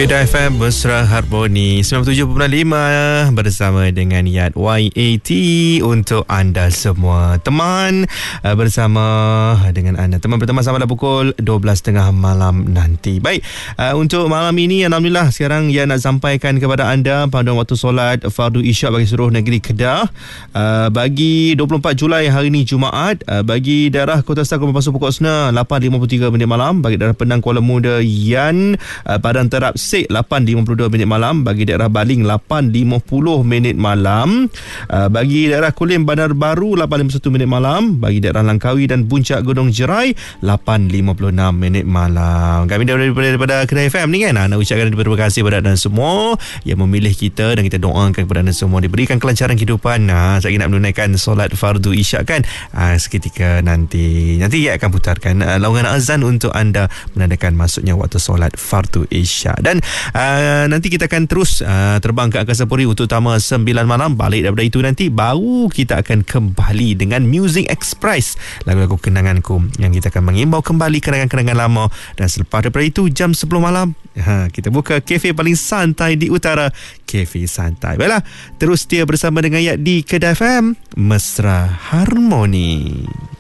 Kedah FM Mesra Harmoni 97.5 bersama dengan Yat YAT untuk anda semua. Teman bersama dengan anda. Teman pertama sampai pukul 12.30 malam nanti. Baik, untuk malam ini alhamdulillah sekarang Yat nak sampaikan kepada anda panduan waktu solat fardu isyak bagi seluruh negeri Kedah bagi 24 Julai hari ini Jumaat, bagi daerah Kota Star Kuala Pasu Pokok Sena 8.53 minit malam, bagi daerah Penang Kuala Muda Yan Padang Terap Sek 8.52 minit malam, bagi daerah Baling 8.50 minit malam, bagi daerah Kulim Bandar Baru 8.51 minit malam, bagi daerah Langkawi dan Puncak Gunung Jerai 8.56 minit malam. Kami daripada Kedah FM ni kan nak ucapkan terima kasih kepada anda semua yang memilih kita, dan kita doakan kepada anda semua diberikan kelancaran kehidupan saat nak menunaikan solat fardu isyak kan seketika nanti ia akan putarkan laungan azan untuk anda menandakan masuknya waktu solat fardu isyak. Dan nanti kita akan terus terbang ke Angkasa Puri untuk utama 9 malam. Balik daripada itu nanti baru kita akan kembali dengan Music Express, lagu-lagu kenanganku, yang kita akan mengimbau kembali kenangan-kenangan lama. Dan selepas daripada itu jam 10 malam kita buka kafe paling santai di utara, Kafe Santai. Baiklah, terus setia bersama dengan Yat di Kedah FM Mesra Harmoni.